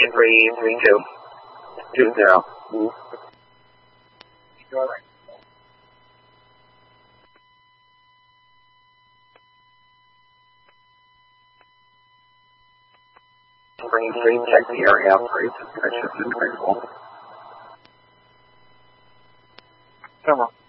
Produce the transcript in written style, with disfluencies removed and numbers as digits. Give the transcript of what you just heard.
3, 2, 0. Green, check the area operations. Come on.